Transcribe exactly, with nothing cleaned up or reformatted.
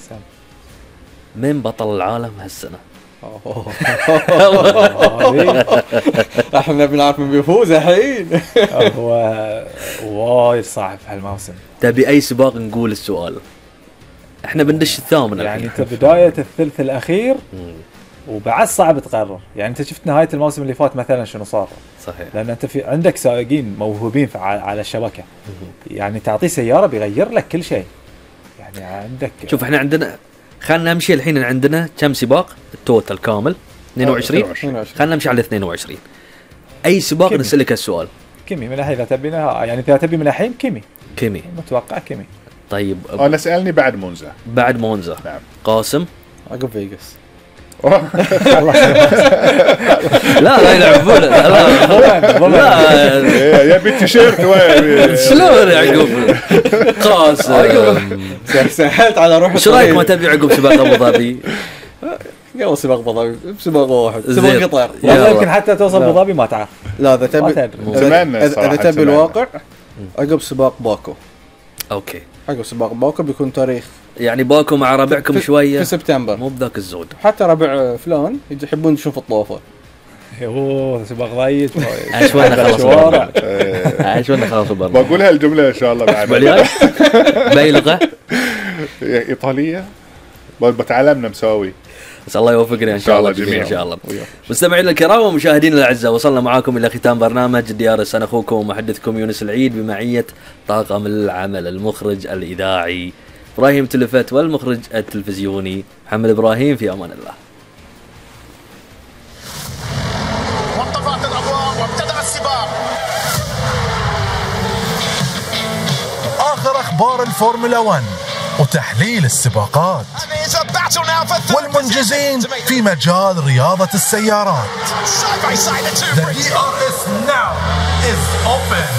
من بطل العالم هالسنة؟ احنا بنعرف من بيفوز الحين. هو وايد صعب هالموسم. تبي اي سباق نقول السؤال؟ احنا بندش الثامن يعني انت بداية الثلث الاخير مم. وبعد صعب تقرر. يعني انت شفت نهاية الموسم اللي فات مثلا شنو صار. صحيح. لان انت في عندك سائقين موهوبين على الشبكة، يعني تعطيه سيارة بيغير لك كل شيء. يعني عندك شوف احنا عندنا، خلنا نمشي الحين عندنا كم سباق التوتال كامل؟ اثنين وعشرين. خلنا نمشي على اثنين وعشرين. اي سباق كيمي. نسألك السؤال. كيمي من الحين اذا تبي يعني اذا تبي من الحين كيمي. كيمي متوقع كيمي. طيب انا سألني بعد مونزا. بعد مونزا. نعم. قاسم. عقب فيغاس. لا لا يلعبون. لا لا يبي التيشيرت وين شلون يعقوب؟ قاسم سهلت على روحي. ايش رايك ما تبي عقب سباق ابو ظبي؟ قبل سباق ابو ظبي بسباق واحد سباق قطار. والله يمكن حتى توصل ابو ظبي ما تعرف. لا اذا تبي زمان اذا تبي الواقع عقب سباق باكو. اوكي عقب سباق باكو بيكون تاريخ يعني باكو مع ربعكم شويه في سبتمبر، مو بذاك الزود. حتى ربع فلان يحبون يشوفوا الطوفه. اوه سباق ضيق. عشوائنا خلاص عشوائنا خلاص برا. بقول هالجمله ان شاء الله بعد باي لغه ايطاليه بتعلمنا مساوي. بس الله يوفقنا ان شاء الله جميعا ان شاء الله. مستمعينا الكرام ومشاهدينا الاعزاء، وصلنا معاكم الى ختام برنامج دي ار اس. انا اخوكم ومحدثكم يونس العيد بمعيه طاقم العمل، المخرج الاذاعي ابراهيم تلفت والمخرج التلفزيوني محمد ابراهيم. في امان الله. وانطفأت الأضواء وابتدأ السباق. آخر أخبار الفورمولا واحد وتحليل السباقات والمنجزين في مجال رياضة السيارات. The D R S now is open.